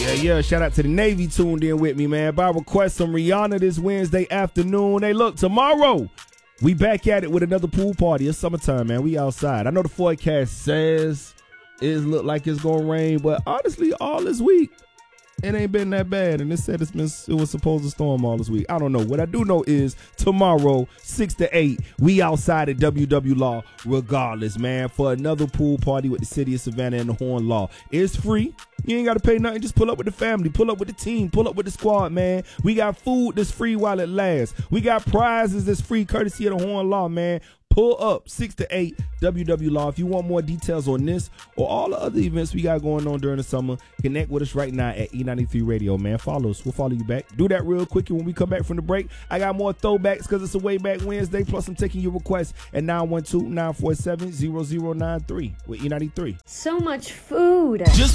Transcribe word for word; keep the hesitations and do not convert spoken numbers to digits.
Yeah, yeah. Shout out to the Navy tuned in with me, man. By request, some Rihanna this Wednesday afternoon. Hey, look, tomorrow we back at it with another pool party. It's summertime, man. We outside. I know the forecast says it look like it's gonna rain, but honestly, all this week it ain't been that bad. And it said it's been it was supposed to storm all this week. I don't know. What I do know is tomorrow, six to eight, we outside at W W Law regardless, man, for another pool party with the city of Savannah and the Horn Law. It's free. You ain't got to pay nothing. Just pull up with the family. Pull up with the team. Pull up with the squad, man. We got food that's free while it lasts. We got prizes that's free courtesy of the Horn Law, man. Pull up six to eight W W Law. If you want more details on this or all the other events we got going on during the summer, connect with us right now at E ninety-three Radio, man. Follow us. We'll follow you back. Do that real quick. And when we come back from the break, I got more throwbacks because it's a way back Wednesday. Plus, I'm taking your requests at nine one two, nine four seven, zero zero nine three with E ninety-three. So much food. Just